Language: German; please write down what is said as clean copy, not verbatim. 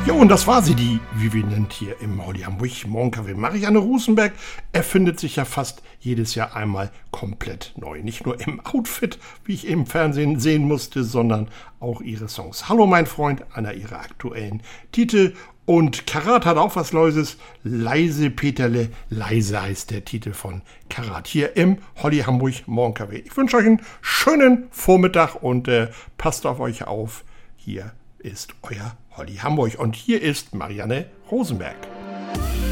Jo, und das war sie, die Vivian hier im Holly Hamburg Morgencafé. Marianne Rosenberg erfindet sich ja fast jedes Jahr einmal komplett neu. Nicht nur im Outfit, wie ich im Fernsehen sehen musste, sondern auch ihre Songs. Hallo mein Freund, einer ihrer aktuellen Titel. Und Karat hat auch was Neues. Leise Peterle, leise heißt der Titel von Karat. Hier im Holly Hamburg Morgencafé. Ich wünsche euch einen schönen Vormittag und passt auf euch auf. Hier ist euer Holly Hamburg und hier ist Marianne Rosenberg.